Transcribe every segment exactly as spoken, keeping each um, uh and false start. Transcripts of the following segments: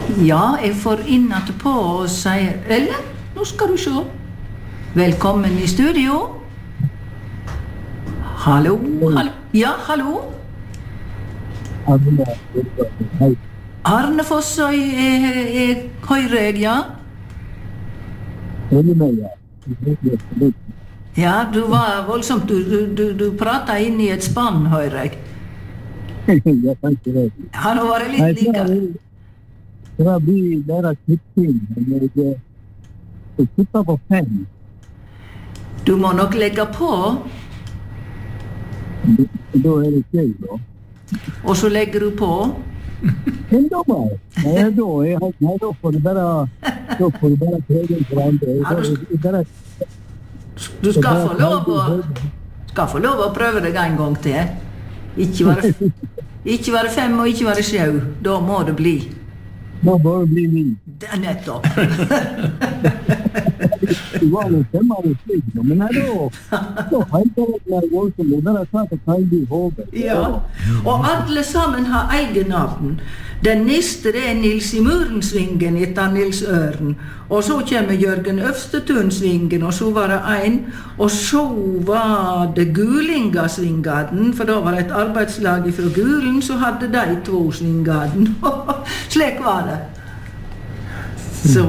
Ja, jeg får inn etterpå og sier, eller, nå skal du se. Velkommen i studio. Hallo, hallo. Ja, hallo. Arne Fossøy, jeg, jeg hører jeg, ja? Ja, du var voldsomt, du, du, du, du pratet inn i et spann, hører jeg. Ja, nå var det litt likere. Det var bli lærer klipping, men jeg, jeg klippet på fem. Du må nok legge på. Da er det gøy, da. Og så legger du på? Enda mer. Nei, da, jeg, nei, da får du bare, da får du bare prøve for andre. Ja, du, Jeg bare, du skal få lov å, skal få lov å prøve deg en gang til. Ikke være, ikke være fem og ikke være sju. Da må det bli. da må det bli min. Det er nettopp. Det var jo fem av det slik, men nei, da, da hentet jeg meg voldsomt, og der er klart at jeg blir hodet. Ja, og alle sammen har egen navn. Den neste det er Nils i Murensvingen etter Nils Øren, og så kommer Jørgen Øvstetunsvingen, og så var det en, og så var det Gulingasvingaden, for da var det et arbeidslag fra Gulen, så hadde de to svingaden. Slik var det. Så...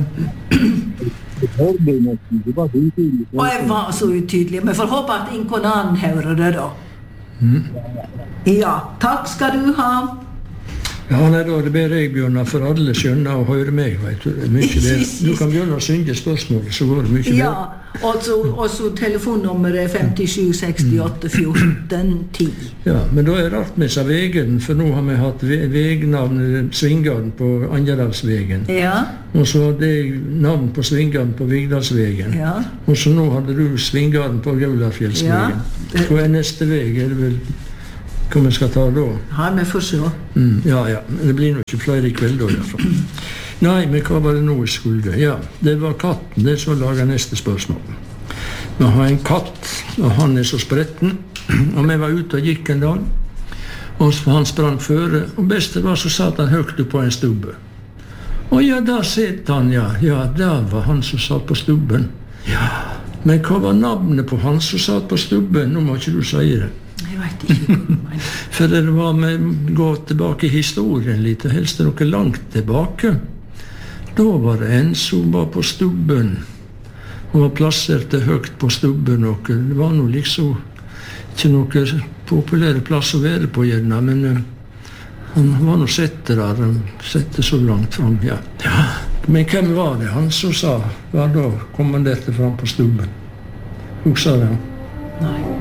Og jeg var så utydelig, men får håpe at ingen annen hører det da. Ja, takk skal du ha. Ja, nei, da det ber jeg, Bjørnar, for alle skjønner og hører meg, vet du. Det er mye bedre. Du kan begynne å synge spørsmålet, så går det mye bedre. Ja, og så, og så telefonnummeret er femtisju sekstiåtte fjorten ti. Ja, men da er det alt med seg vegen, for nå har vi hatt vegnavnet Svingarden på Angeravsvegen. Ja. Og så hadde jeg navn på Svingarden på Vigdalsvegen. Ja. Og så nå hadde du Svingarden på Gaularfjellsvegen. Ja. Hva er neste veg? Er det vel... Hva vi skal ta da? Ja, vi får se. Mm, ja, ja. Det blir nok ikke flere i kveld da, i hvert fall. Nei, men hva var det nå i skulde? Ja, det var katten, det som lager neste spørsmål. Vi har en katt, og han er så spretten, og vi var ute og gikk en dag, og han sprang føre, og best det var så satt han høyt på en stubbe. Og ja, da sitter han, ja, ja, der var han som satt på stubben. Ja, men hva var navnet på han som satt på stubben? Nå må ikke du si det. Jeg vet ikke hva du mener. For det var med gå tilbake i historien litt, og helst noe langt tilbake. Da var det en som var på stubben, og var plassert høyt på stubben, og det var nå liksom ikke noe populære plass å være på gjerne, men uh, han var nå sett der, sett så langt fram, ja. Ja. Men hvem var det? Han som sa, var da kommanderte fram på stubben? Husker det? Nei.